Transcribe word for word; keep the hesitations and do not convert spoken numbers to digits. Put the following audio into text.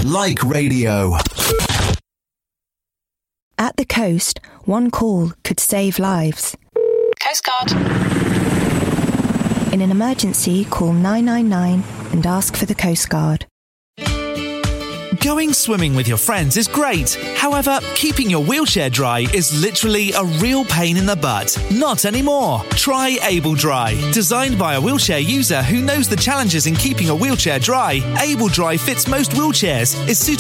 Like radio. At the coast, one call could save lives. Coast Guard. In an emergency, call nine nine nine and ask for the Coast Guard. Going swimming with your friends is great. However, keeping your wheelchair dry is literally a real pain in the butt. Not anymore. Try Able Dry. Designed by a wheelchair user who knows the challenges in keeping a wheelchair dry, Able Dry fits most wheelchairs, is suitable